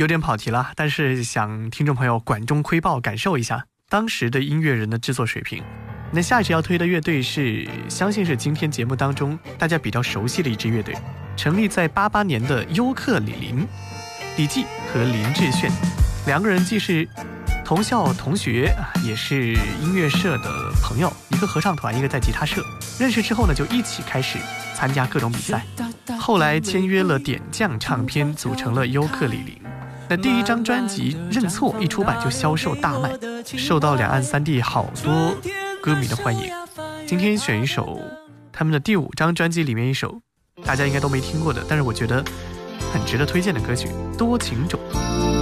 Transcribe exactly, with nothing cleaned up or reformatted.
有点跑题了，但是想听众朋友管中窥豹，感受一下当时的音乐人的制作水平。那下一支要推的乐队是，相信是今天节目当中大家比较熟悉的一支乐队，成立在八八年的优客李林。李记和林志炫两个人既是同校同学，也是音乐社的朋友，一个合唱团，一个在吉他社。认识之后呢，就一起开始参加各种比赛，后来签约了点将唱片，组成了优客李林。那第一张专辑《认错》一出版就销售大卖，受到两岸三地好多歌迷的欢迎。今天选一首他们的第五张专辑里面一首大家应该都没听过的，但是我觉得很值得推荐的歌曲《多情种》。